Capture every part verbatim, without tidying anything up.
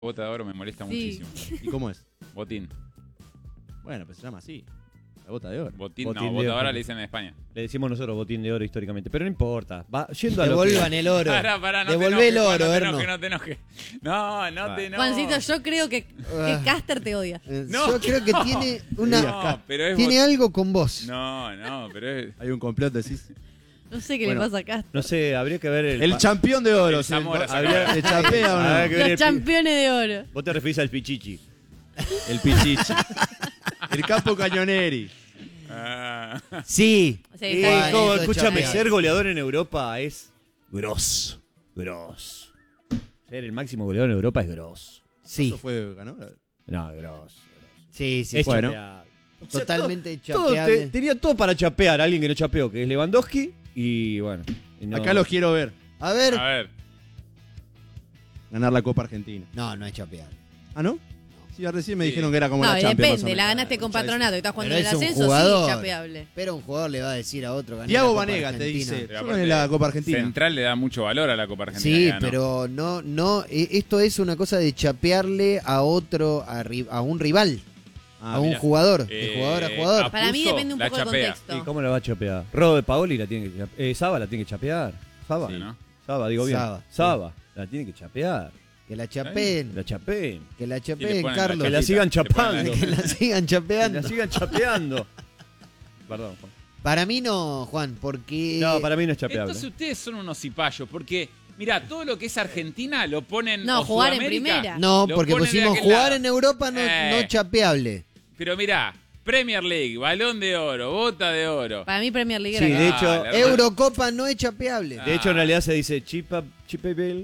Bota de oro me molesta Sí. muchísimo. ¿Y cómo es? Botín. Bueno, pues se llama así. La bota de oro. Botín, Botín no, de bota de oro. oro le dicen en España. Le decimos nosotros botín de oro históricamente, pero no importa. Va yendo a lo que... Devuelvan el oro. Pará, pará, no Devolvé te el enojes, oro, Juan, Erno. no te enojes, no te enojes. No, no te enojes. Juancito, yo creo que, que Ah. Caster te odia. Eh, No. Yo creo que tiene una No, pero es tiene bot- algo con vos. No, no, pero es... Hay un complot, decís. No sé qué Bueno. le pasa a Caster. No sé, habría que ver el... El pa- campeón de oro. El ¿se- Zamora se habría- acaba. ¿Se chapea o no? Habría que ver Los el pi- campeones de oro. Vos te referís al pichichi. El Pichichi. El Capo Cañoneri. Ah. Sí. Sí, Eh, está bien. como, eso es escúchame, chapear. ser goleador en Europa es gross. Gross. Ser el máximo goleador en Europa es gross. Sí, ¿Eso fue ganador? No, gross. sí, sí. Es bueno. chapear. O sea, Totalmente todo- todo chapeable. te- tenía todo para chapear. Alguien que no chapeó, que es Lewandowski. Y bueno. y no- Acá los quiero ver. A ver. A ver. Ganar la Copa Argentina. No, no es chapear. ¿Ah, no? Sí, recién me Sí. dijeron que era como No, la y Champions. más o depende. La menos. ganaste con Ah, ya Patronato y estás jugando Pero en el es un ascenso, jugador. sí, chapeable. Pero un jugador le va a decir a otro. gané Tiago la Copa Vanega te Argentina. dice. Pero Yo aparte, gané la Copa Argentina. Central le da mucho valor a la Copa Argentina. Sí, ya, ¿no? pero no, no, eh, esto es una cosa de chapearle a otro, a, ri- a un rival, Ah, a un mirá. jugador, de Eh, jugador a jugador. a- Para mí Puso, depende un la poco del chapea. contexto. ¿Y cómo la va a chapear? Rodo de Paoli la tiene que chapear. Eh, Saba la tiene que chapear. Saba. Sí, ¿no? Saba, digo bien. Saba, Saba. sí. La tiene que chapear. Que la chapeen, La chapeen. que la Y le chapeen, ponen Carlos. Que la chapita, sigan le ponen chapando. la- Que la sigan Que chapeando. la sigan chapeando. Perdón, Juan. Para mí no, Juan, porque... No, para mí no es chapeable. Entonces ustedes son unos cipayos, porque, mirá, todo lo que es Argentina lo ponen. No, o jugar en Sudamérica, primera. No, lo porque ponen de pusimos aquel jugar lado. en Europa no, Eh. no chapeable. Pero mirá, Premier League, Balón de Oro, Bota de Oro. Para mí Premier League Sí, era de acá. hecho, Ah, la verdad. Eurocopa no es chapeable. Ah. De hecho, en realidad se dice chipa, chipable,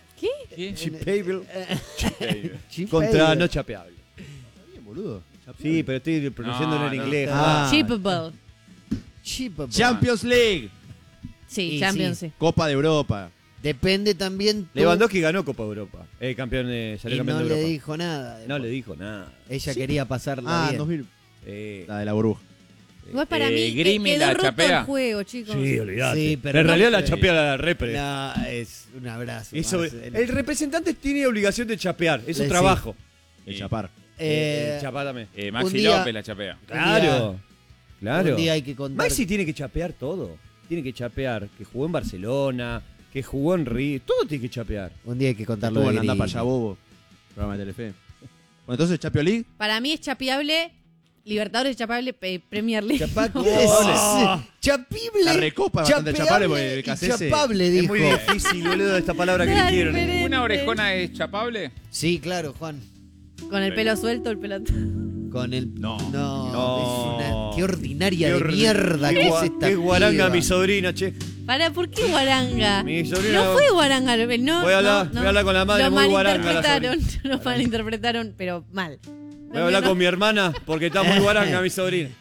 ¿Qué? chipable Chapeable. contra no chapeable. Bien, boludo. Sí, pero estoy pronunciándolo No, en no. inglés. Ah. Juan. Chippable. Chapeable. Champions League. Sí, Y Champions, sí. sí. Copa de Europa. Depende también tú, Lewandowski ganó Copa Europa. Eh, campeón de, salió y campeón no de le Europa. dijo nada. No le dijo nada. Ella quería pasarla Ah, bien. dos mil. Eh, La de la burbuja. Igual para Eh, mí que- Grimi quedó la roto chapea. el juego, chicos. sí, olvidate. Sí, pero en no- realidad la eh, chapea la repre. No, es un abrazo. Eso- más. el representante tiene obligación de chapear. Es su Sí. trabajo. El Sí. chapar. Eh, Eh, chapátame. Eh, Maxi Un día- López la chapea. Claro. Claro. Un día hay que contar. Maxi tiene que chapear todo. Tiene que chapear que jugó en Barcelona, que jugó en Río. Todo tiene que chapear. Un día hay que contarlo Estuvo de en Anda Grimi. para allá, bobo. Programa de Telefe. Bueno, entonces Champions League. Para mí es chapeable. Libertadores chapeable, pe- Premier League. Chapa- No. ¿Qué decís? Oh. Chapible. La recopa es bastante chapable porque y Cacese- chapable, Es dijo. muy difícil, boludo, esta palabra que Era eligieron. diferente. ¿Una orejona es chapable? Sí, claro, Juan. Con el pelo suelto, el pelo... Con el. No. No. No. Es una- qué ordinaria Qué de ordi- mierda qué que gua- es esta. Qué guaranga piba. mi sobrina, che. Para, ¿por qué Guaranga? Mi sobrina- No fue Guaranga, no. Voy a hablar- no, no. voy a hablar con la madre, Lo muy guaranga la malinterpretaron, lo malinterpretaron, pero mal. Voy a hablar con mi hermana porque está muy guaranga mi sobrina.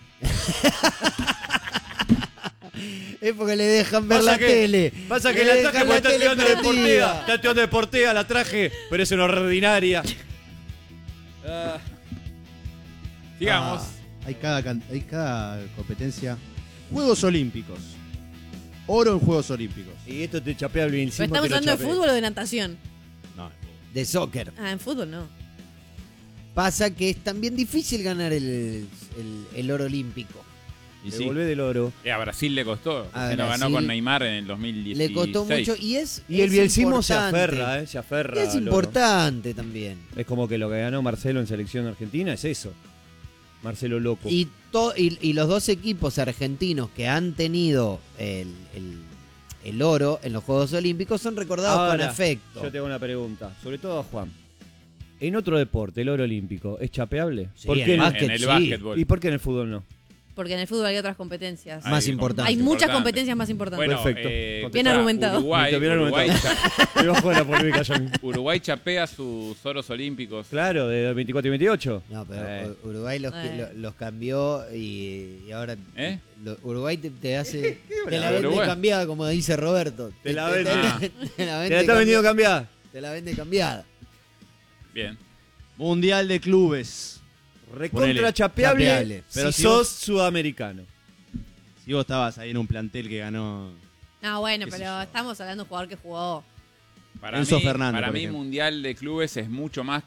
Es porque le dejan ver Pasa la que- tele. Pasa que Le la traje dejan porque está estudiando de prendida. Portea. Está estudiando de Portea, la traje, pero es una ordinaria. Ah, Sigamos. Ah, hay, cada, can- hay cada competencia. Juegos Olímpicos. Oro en Juegos Olímpicos. y esto te chapea el ¿Pero estamos hablando de fútbol o de natación? No. De soccer. Ah, en fútbol no. Pasa que es también difícil ganar el, el, el oro olímpico. Y sí. Devolvé del oro. Eh, a Brasil le costó. A Se lo ganó Brasil con Neymar en el dos mil dieciséis. Le costó mucho y es. Y el es bielcismo se importante. aferra, ¿eh? Se aferra. Y es al oro. importante también. Es como que lo que ganó Marcelo en selección argentina es eso. Marcelo loco. Y, to- y, y los dos equipos argentinos que han tenido el, el- el oro en los Juegos Olímpicos son recordados Ahora, con afecto. Yo te hago una pregunta, sobre todo a Juan. En otro deporte, el oro olímpico, ¿es chapeable? Sí, ¿Por en qué el no? básquet En el sí. básquetbol. ¿Y por qué en el fútbol no? Porque en el fútbol hay otras competencias. Hay Más com- importante. Hay muchas importante. competencias más importantes. Bueno, Perfecto. eh, Bien escuchá, argumentado. Uruguay, Bien Uruguay, argumentado. cha- Me bajo la polémica ya. Uruguay chapea sus oros olímpicos. Claro, de veinticuatro y veintiocho. No, pero Eh. U- Uruguay los, Eh. lo- los cambió y, y ahora ¿Eh? lo- Uruguay te, te hace te la bravo, vende Uruguay. cambiada, como dice Roberto. Te la vende. te, te la ¿Te vende la está vendiendo cambi- cambiada? te la vende cambiada. Bien. Mundial de Clubes. Recontra Ponele. chapeable, Chapeable. Pero si si sos vos- sudamericano. Si vos estabas ahí en un plantel que ganó. No, bueno, qué sé pero yo. estamos hablando de un jugador que jugó Para Enzo mí, Fernández, para por mí ejemplo. Mundial de Clubes es mucho más